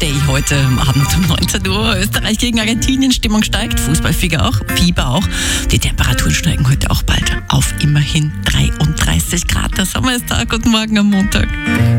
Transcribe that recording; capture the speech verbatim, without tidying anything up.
Day heute Abend um neunzehn Uhr. Österreich gegen Argentinien, Stimmung steigt, Fußballfieber auch, Fieber auch. Die Temperaturen steigen heute auch bald auf immerhin dreiunddreißig Grad. Der Sommer ist da. Guten Morgen am Montag.